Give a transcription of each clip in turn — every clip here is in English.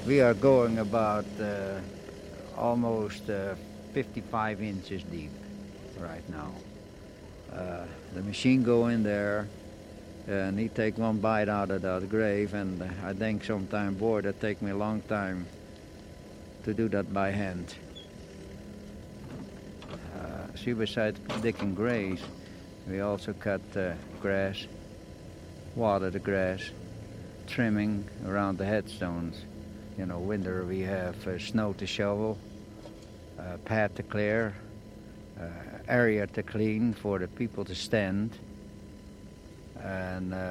We are going about almost 55 inches deep right now. The machine go in there, and he take one bite out of that grave, and I think sometime, boy, that take me a long time to do that by hand. See, besides digging graves, we also cut grass, water the grass, trimming around the headstones. You know, winter we have snow to shovel, path to clear, area to clean for the people to stand, and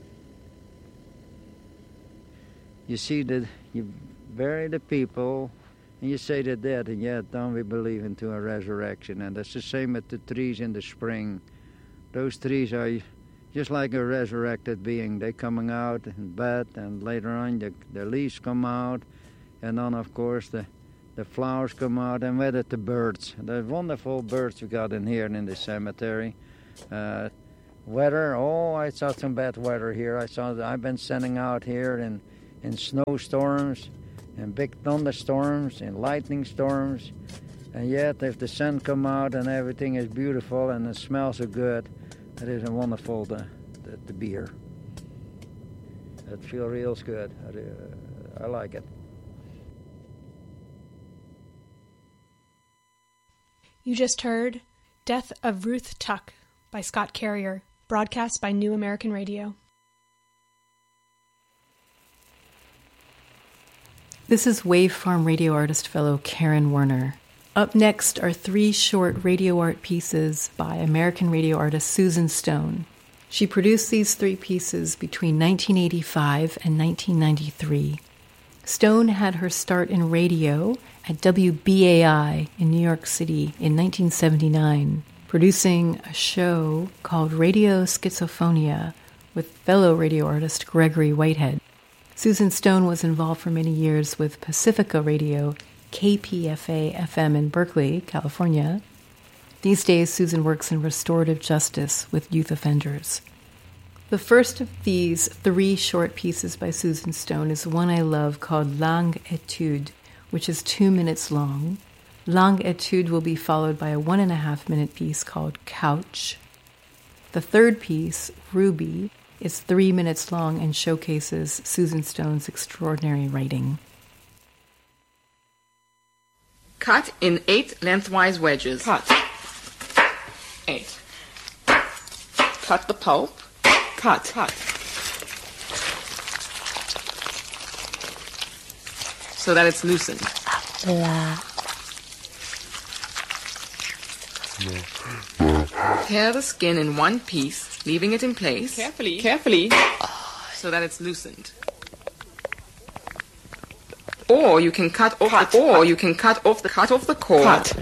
you see that you bury the people and you say they're dead, and yet don't we believe into a resurrection? And that's the same with the trees in the spring. Those trees are just like a resurrected being. They're coming out in bed, and later on the leaves come out, and then of course the flowers come out, and with it the birds. The wonderful birds we got in here in the cemetery. Weather, I saw some bad weather here. I've been sending out here in snowstorms, and big thunderstorms, and lightning storms, and yet if the sun come out and everything is beautiful and it smells so good, it is wonderful to be here. It feels real good. I like it. You just heard Death of Ruth Tuck by Scott Carrier, broadcast by New American Radio. This is Wave Farm radio artist fellow Karen Werner. Up next are 3 short radio art pieces by American radio artist Susan Stone. She produced these 3 pieces between 1985 and 1993. Stone had her start in radio at WBAI in New York City in 1979, producing a show called Radio Schizophonia with fellow radio artist Gregory Whitehead. Susan Stone was involved for many years with Pacifica Radio, KPFA-FM in Berkeley, California. These days, Susan works in restorative justice with youth offenders. The first of these 3 short pieces by Susan Stone is one I love called Langue Etude, which is 2 minutes long. Langue Etude will be followed by a 1.5-minute piece called Couch. The third piece, Ruby, is 3 minutes long and showcases Susan Stone's extraordinary writing. Cut in 8 lengthwise wedges. Cut. 8. Cut the pulp. Cut. So that it's loosened. Tear the skin in one piece, leaving it in place. Carefully. So that it's loosened. Or you can cut off the core. Cut.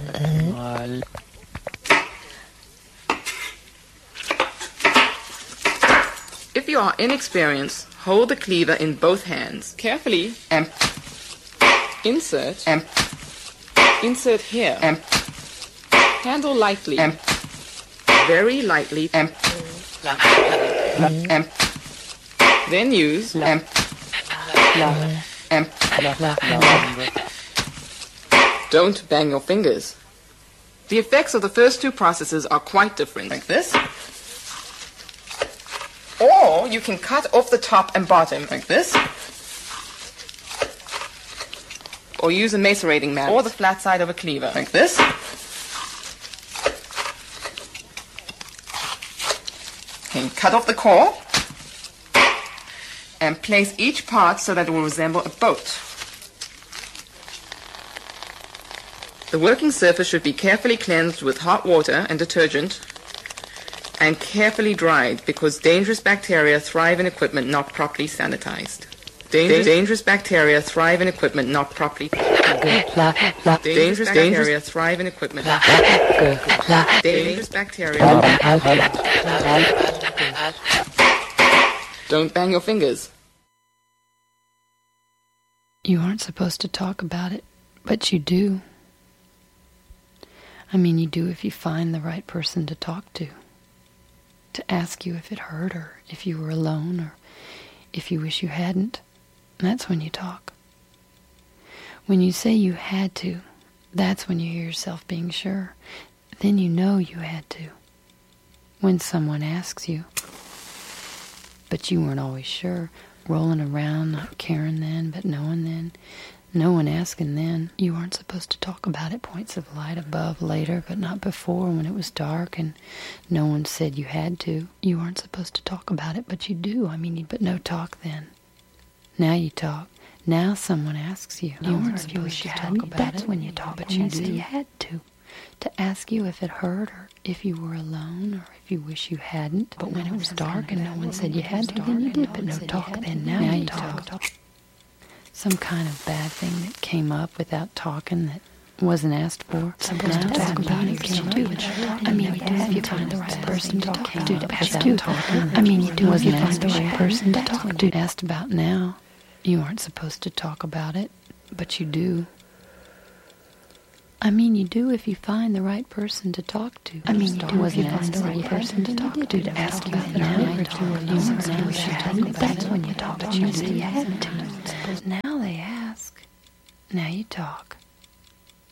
If you are inexperienced, hold the cleaver in both hands. Carefully. And Insert. and Insert here. and Handle lightly. and very lightly and Then use. and don't bang your fingers. The effects of the first 2 processes are quite different. Like this. Or you can cut off the top and bottom. Like this. Or use a macerating mat. Or the flat side of a cleaver. Like this. And cut off the core. And place each part so that it will resemble a boat. The working surface should be carefully cleansed with hot water and detergent and carefully dried because dangerous bacteria thrive in equipment not properly sanitized. Dangerous bacteria thrive in equipment not properly. Dangerous bacteria thrive in equipment. Dangerous bacteria. Don't bang your fingers. You aren't supposed to talk about it, but you do. I mean, you do if you find the right person to talk to ask you if it hurt or if you were alone or if you wish you hadn't. That's when you talk. When you say you had to, that's when you hear yourself being sure. Then you know you had to. When someone asks you, but you weren't always sure, rolling around, not caring then, but knowing then, no one asking then, you weren't supposed to talk about it. Points of light above, later, but not before when it was dark and no one said you had to. You weren't supposed to talk about it, but you do. But no talk then. Now you talk. Now someone asks you. You weren't supposed to talk about it. That's when you talk, but you do. You had to. To ask you if it hurt or if you were alone or if you wish you hadn't. But when it was dark and no one said you had to, then you did. But no talk then. Now you talk. Some kind of bad thing that came up without talking that wasn't asked for. Supposed to talk about it. Can you do it? You do if you find the right person to talk to. Without talking. You do if you find the right person to talk to. Asked about now. You aren't supposed to talk about it, but you do. You do if you find the right person to talk to. You do if you find the right person to talk to ask you if now or if you were alone. That's when you talk, but you said you had to. Now they ask. Now you talk.